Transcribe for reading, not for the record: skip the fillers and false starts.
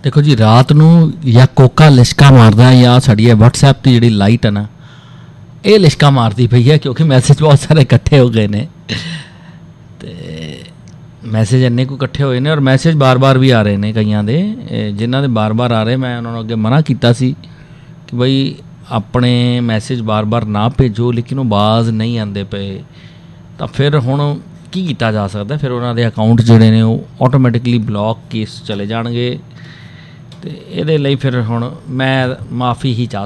देखो जी, रात नूं या कोका लिशका मारदा या साड़ी WhatsApp की जी लाइट है ना, ये लिशका मारती पई है क्योंकि मैसेज बहुत सारे इकट्ठे हो गए ने। तो मैसेज इन्ने को इकट्ठे होए ने और मैसेज बार बार भी आ रहे हैं कईयां दे, जिन्हां दे बार बार आ रहे। मैं उन्होंने अगे मना किया सी कि बई अपने मैसेज बार बार ना भेजो, लेकिन वो बाज नहीं आते पे। तो फिर हुण की किया जा सकता, फिर उन्होंने अकाउंट जोड़े ने ऑटोमैटिकली ब्लॉक केस चले जाएंगे। तो ये फिर हुण मैं माफ़ी ही चाह